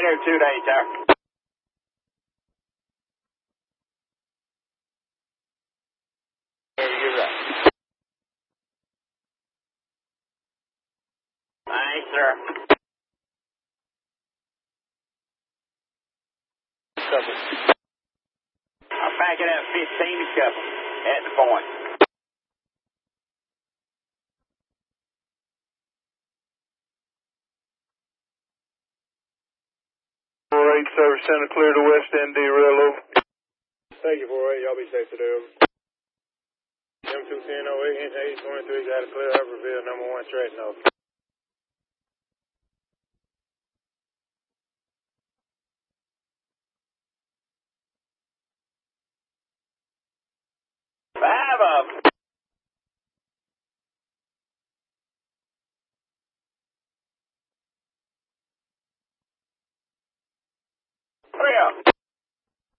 Negative 2 to 8 tower. You're right. Thanks, sir. Couple. I'm backing up 15 to couple at the point. 4-8 service center clear to West ND rail over. Thank you, 4-8. Y'all be safe today, over. M210-08, inch 823, got a clear Upperville, number 1 track north. Five up.